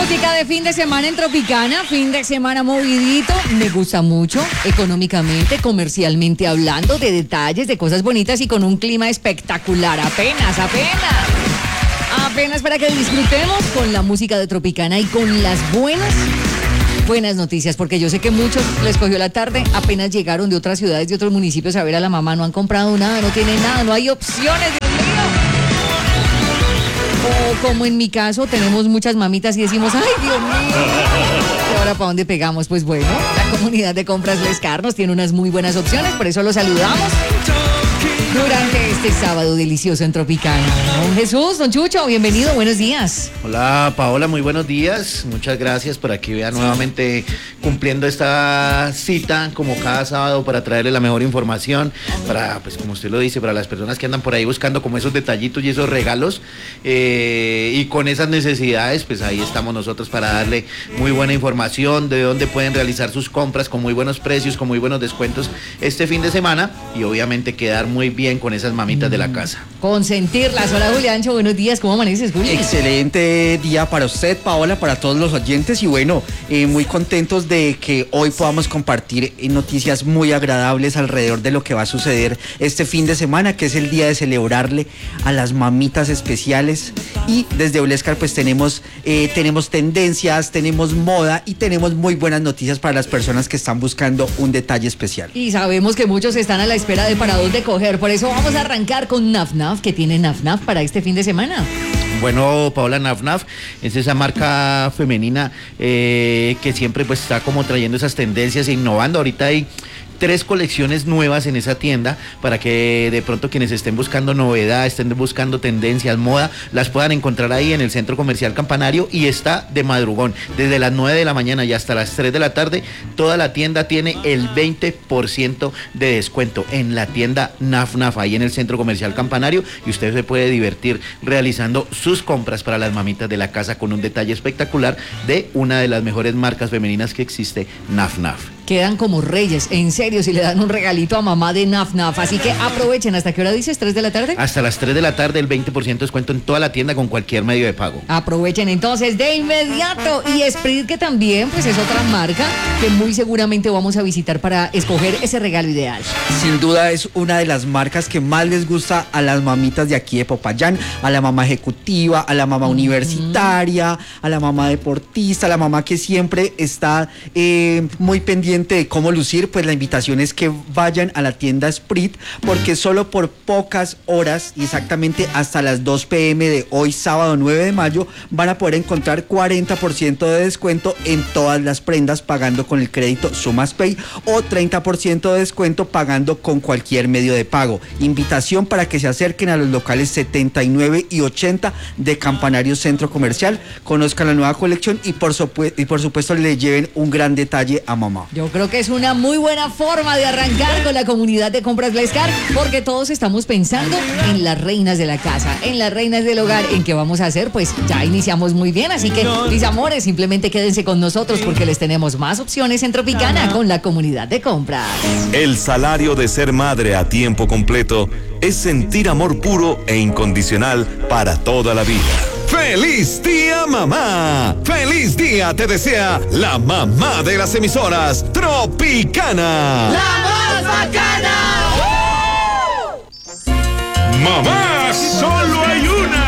Música de fin de semana en Tropicana, fin de semana movidito, me gusta mucho, económicamente, comercialmente hablando, de detalles, de cosas bonitas y con un clima espectacular, apenas para que disfrutemos con la música de Tropicana y con las buenas noticias, porque yo sé que muchos les cogió la tarde, apenas llegaron de otras ciudades, de otros municipios a ver a la mamá, no han comprado nada, no tienen nada, no hay opciones, Dios mío. O como en mi caso, tenemos muchas mamitas y decimos, ¡ay, Dios mío! ¿Y ahora para dónde pegamos? Pues bueno, la comunidad de compras Lescar nos tiene unas muy buenas opciones, por eso los saludamos durante este sábado delicioso en Tropicana. Don Jesús, don Chucho, bienvenido, buenos días. Hola Paola, muy buenos días, muchas gracias por aquí vean nuevamente cumpliendo esta cita como cada sábado para traerle la mejor información, para, pues como usted lo dice, para las personas que andan por ahí buscando como esos detallitos y esos regalos y con esas necesidades, pues ahí estamos nosotros para darle muy buena información de dónde pueden realizar sus compras con muy buenos precios, con muy buenos descuentos este fin de semana y obviamente quedar muy bien con esas mamitas de la casa. Consentirlas. Hola Juliancho, buenos días, ¿cómo amaneces, Juli? Excelente día para usted, Paola, para todos los oyentes y bueno, muy contentos de que hoy podamos compartir noticias muy agradables alrededor de lo que va a suceder este fin de semana, que es el día de celebrarle a las mamitas especiales y desde Olescar pues tenemos tendencias, tenemos moda y tenemos muy buenas noticias para las personas que están buscando un detalle especial. Y sabemos que muchos están a la espera de para dónde coger, por eso vamos a arrancar con Naf, que tiene Naf para este fin de semana. Bueno, Paola, Naf es esa marca femenina que siempre pues está como trayendo esas tendencias e innovando. Ahorita hay 3 colecciones nuevas en esa tienda para que de pronto quienes estén buscando novedad, estén buscando tendencias, moda, las puedan encontrar ahí en el Centro Comercial Campanario y está de madrugón, desde las 9 de la mañana y hasta las 3 de la tarde, toda la tienda tiene el 20% de descuento en la tienda Naf, ahí en el Centro Comercial Campanario y usted se puede divertir realizando sus compras para las mamitas de la casa con un detalle espectacular de una de las mejores marcas femeninas que existe, Naf. Quedan como reyes, en serio, si le dan un regalito a mamá de Naf. Así que aprovechen. ¿Hasta qué hora dices? ¿3 de la tarde? Hasta las 3 de la tarde, el 20% de descuento en toda la tienda con cualquier medio de pago. Aprovechen entonces de inmediato. Y Esprit, que también pues es otra marca que muy seguramente vamos a visitar para escoger ese regalo ideal. Sin duda es una de las marcas que más les gusta a las mamitas de aquí de Popayán, a la mamá ejecutiva, a la mamá universitaria, a la mamá deportista, a la mamá que siempre está muy pendiente de cómo lucir. Pues la invitación es que vayan a la tienda Esprit porque solo por pocas horas y exactamente hasta las 2 p.m. de hoy sábado 9 de mayo van a poder encontrar 40% de descuento en todas las prendas pagando con el crédito SumasPay o 30% de descuento pagando con cualquier medio de pago. Invitación para que se acerquen a los locales 79 y 80 de Campanario Centro Comercial, conozcan la nueva colección y por supuesto le lleven un gran detalle a mamá. Yo creo que es una muy buena forma de arrancar con la comunidad de compras Lescar, porque todos estamos pensando en las reinas de la casa, en las reinas del hogar, en qué vamos a hacer. Pues ya iniciamos muy bien, así que mis amores, simplemente quédense con nosotros porque les tenemos más opciones en Tropicana con la comunidad de compras. El salario de ser madre a tiempo completo es sentir amor puro e incondicional para toda la vida. ¡Feliz día, mamá! ¡Feliz día te desea la mamá de las emisoras, Tropicana! ¡La más bacana! ¡Mamá, solo hay una!